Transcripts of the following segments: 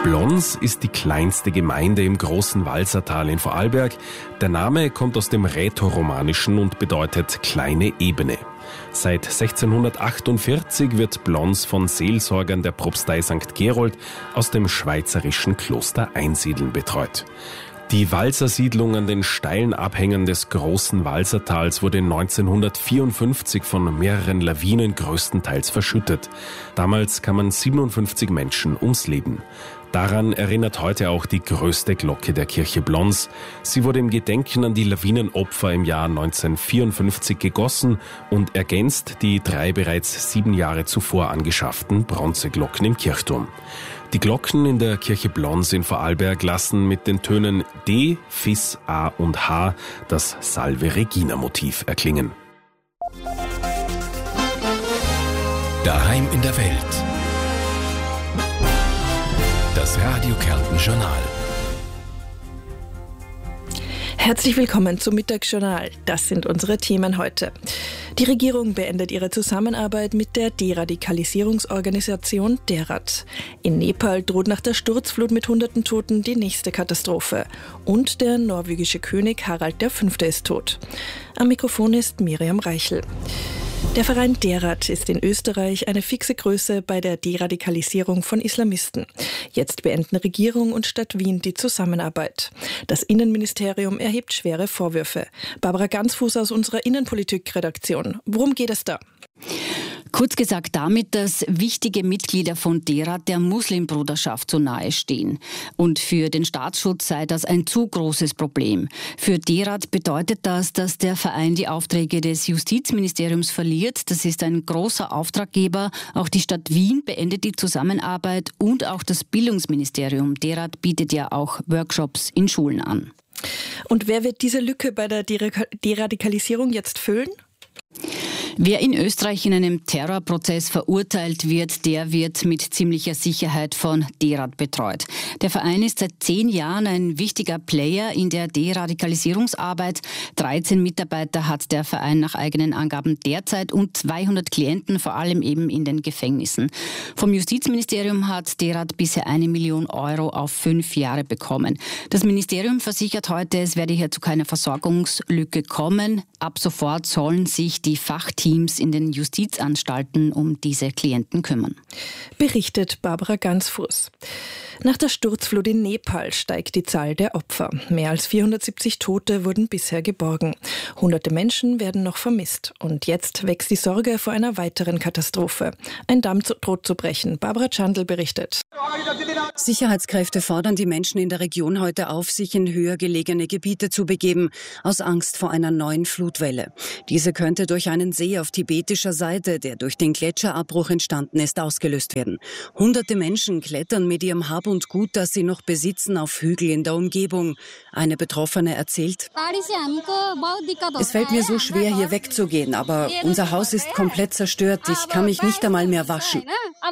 Blons ist die kleinste Gemeinde im großen Walsertal in Vorarlberg. Der Name kommt aus dem Rätoromanischen und bedeutet kleine Ebene. Seit 1648 wird Blons von Seelsorgern der Propstei St. Gerold aus dem schweizerischen Kloster Einsiedeln betreut. Die Walsersiedlung an den steilen Abhängen des großen Walsertals wurde 1954 von mehreren Lawinen größtenteils verschüttet. Damals kamen 57 Menschen ums Leben. Daran erinnert heute auch die größte Glocke der Kirche Blons. Sie wurde im Gedenken an die Lawinenopfer im Jahr 1954 gegossen und ergänzt die 3 bereits 7 Jahre zuvor angeschafften Bronzeglocken im Kirchturm. Die Glocken in der Kirche Blons in Vorarlberg lassen mit den Tönen D, Fis, A und H das Salve Regina Motiv erklingen. Daheim in der Welt. Das Radio Kärnten Journal. Herzlich willkommen zum Mittagsjournal. Das sind unsere Themen heute. Die Regierung beendet ihre Zusammenarbeit mit der Deradikalisierungsorganisation DERAD. In Nepal droht nach der Sturzflut mit hunderten Toten die nächste Katastrophe. Und der norwegische König Harald V. ist tot. Am Mikrofon ist Miriam Reichel. Der Verein DERAD ist in Österreich eine fixe Größe bei der Deradikalisierung von Islamisten. Jetzt beenden Regierung und Stadt Wien die Zusammenarbeit. Das Innenministerium erhebt schwere Vorwürfe. Barbara Gansfuß aus unserer Innenpolitik-Redaktion. Worum geht es da? Kurz gesagt damit, dass wichtige Mitglieder von DERAD der Muslimbruderschaft so nahe stehen. Und für den Staatsschutz sei das ein zu großes Problem. Für DERAD bedeutet das, dass der Verein die Aufträge des Justizministeriums verliert. Das ist ein großer Auftraggeber. Auch die Stadt Wien beendet die Zusammenarbeit und auch das Bildungsministerium. DERAD bietet ja auch Workshops in Schulen an. Und wer wird diese Lücke bei der Deradikalisierung jetzt füllen? Wer in Österreich in einem Terrorprozess verurteilt wird, der wird mit ziemlicher Sicherheit von DERAD betreut. Der Verein ist seit 10 Jahren ein wichtiger Player in der Deradikalisierungsarbeit. 13 Mitarbeiter hat der Verein nach eigenen Angaben derzeit und 200 Klienten, vor allem eben in den Gefängnissen. Vom Justizministerium hat DERAD bisher 1 Million Euro auf 5 Jahre bekommen. Das Ministerium versichert heute, es werde hier zu keiner Versorgungslücke kommen. Ab sofort sollen sich die Fachteams in den Justizanstalten um diese Klienten kümmern. Berichtet Barbara Gansfuß. Nach der Sturzflut in Nepal steigt die Zahl der Opfer. Mehr als 470 Tote wurden bisher geborgen. Hunderte Menschen werden noch vermisst. Und jetzt wächst die Sorge vor einer weiteren Katastrophe. Ein Damm droht zu brechen. Barbara Chandl berichtet. Sicherheitskräfte fordern die Menschen in der Region heute auf, sich in höher gelegene Gebiete zu begeben, aus Angst vor einer neuen Flutwelle. Diese könnte durch einen See auf tibetischer Seite, der durch den Gletscherabbruch entstanden ist, ausgelöst werden. Hunderte Menschen klettern mit ihrem Hab und Gut, das sie noch besitzen, auf Hügel in der Umgebung. Eine Betroffene erzählt: Es fällt mir so schwer, hier wegzugehen, aber unser Haus ist komplett zerstört. Ich kann mich nicht einmal mehr waschen.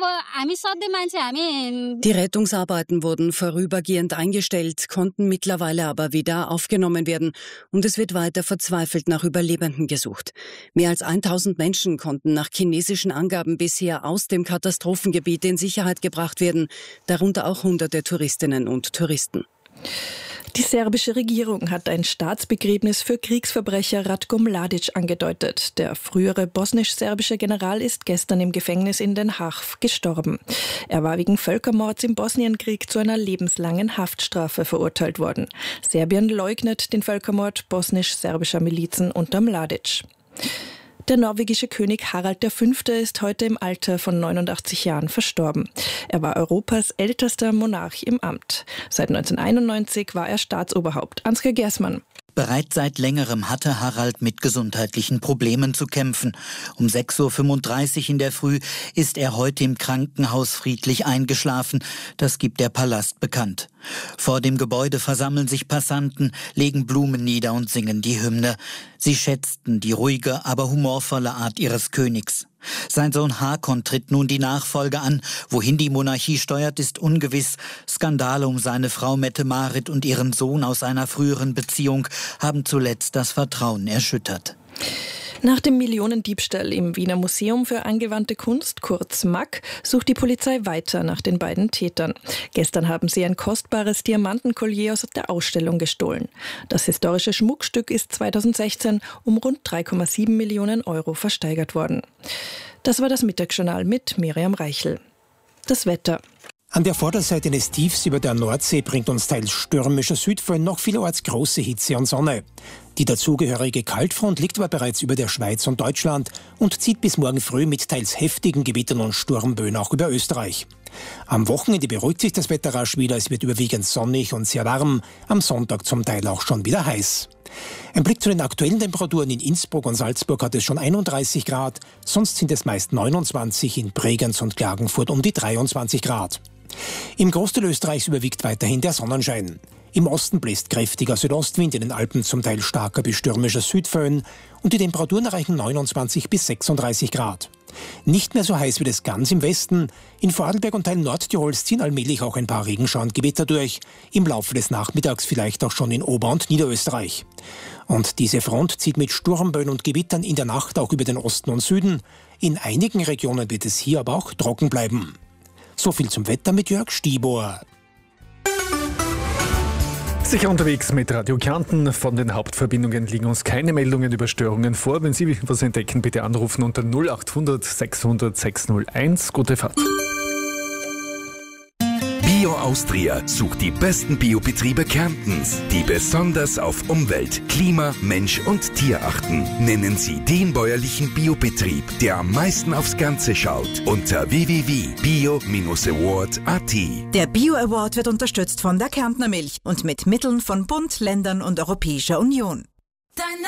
Die Rettungsarbeiten wurden vorübergehend eingestellt, konnten mittlerweile aber wieder aufgenommen werden. Und es wird weiter verzweifelt nach Überlebenden gesucht. Mehr als 1000 Menschen konnten nach chinesischen Angaben bisher aus dem Katastrophengebiet in Sicherheit gebracht werden, darunter auch hunderte Touristinnen und Touristen. Die serbische Regierung hat ein Staatsbegräbnis für Kriegsverbrecher Ratko Mladic angedeutet. Der frühere bosnisch-serbische General ist gestern im Gefängnis in Den Haag gestorben. Er war wegen Völkermords im Bosnienkrieg zu einer lebenslangen Haftstrafe verurteilt worden. Serbien leugnet den Völkermord bosnisch-serbischer Milizen unter Mladic. Der norwegische König Harald V. ist heute im Alter von 89 Jahren verstorben. Er war Europas ältester Monarch im Amt. Seit 1991 war er Staatsoberhaupt. Ansgar Gersmann. Bereits seit längerem hatte Harald mit gesundheitlichen Problemen zu kämpfen. Um 6:35 Uhr in der Früh ist er heute im Krankenhaus friedlich eingeschlafen. Das gibt der Palast bekannt. Vor dem Gebäude versammeln sich Passanten, legen Blumen nieder und singen die Hymne. Sie schätzten die ruhige, aber humorvolle Art ihres Königs. Sein Sohn Hakon tritt nun die Nachfolge an. Wohin die Monarchie steuert, ist ungewiss. Skandale um seine Frau Mette-Marit und ihren Sohn aus einer früheren Beziehung haben zuletzt das Vertrauen erschüttert. Nach dem Millionendiebstahl im Wiener Museum für angewandte Kunst, kurz MAK, sucht die Polizei weiter nach den beiden Tätern. Gestern haben sie ein kostbares Diamantenkollier aus der Ausstellung gestohlen. Das historische Schmuckstück ist 2016 um rund 3,7 Millionen Euro versteigert worden. Das war das Mittagsjournal mit Miriam Reichel. Das Wetter. An der Vorderseite eines Tiefs über der Nordsee bringt uns teils stürmischer Südföhn noch vielerorts große Hitze und Sonne. Die dazugehörige Kaltfront liegt aber bereits über der Schweiz und Deutschland und zieht bis morgen früh mit teils heftigen Gewittern und Sturmböen auch über Österreich. Am Wochenende beruhigt sich das Wetter rasch wieder, es wird überwiegend sonnig und sehr warm, am Sonntag zum Teil auch schon wieder heiß. Ein Blick zu den aktuellen Temperaturen: in Innsbruck und Salzburg hat es schon 31 Grad, sonst sind es meist 29, in Bregenz und Klagenfurt um die 23 Grad. Im Großteil Österreichs überwiegt weiterhin der Sonnenschein. Im Osten bläst kräftiger Südostwind, in den Alpen zum Teil starker bis stürmischer Südföhn und die Temperaturen erreichen 29 bis 36 Grad. Nicht mehr so heiß wird es ganz im Westen. In Vorarlberg und Teilen Nordtirols ziehen allmählich auch ein paar Regenschauer und Gewitter durch. Im Laufe des Nachmittags vielleicht auch schon in Ober- und Niederösterreich. Und diese Front zieht mit Sturmböen und Gewittern in der Nacht auch über den Osten und Süden. In einigen Regionen wird es hier aber auch trocken bleiben. So viel zum Wetter mit Jörg Stibor. Sicher unterwegs mit Radio Kärnten. Von den Hauptverbindungen liegen uns keine Meldungen über Störungen vor. Wenn Sie was entdecken, bitte anrufen unter 0800 600 601. Gute Fahrt. Bio Austria sucht die besten Biobetriebe Kärntens, die besonders auf Umwelt, Klima, Mensch und Tier achten. Nennen Sie den bäuerlichen Biobetrieb, der am meisten aufs Ganze schaut, unter www.bio-award.at. Der Bio Award wird unterstützt von der Kärntner Milch und mit Mitteln von Bund, Ländern und Europäischer Union.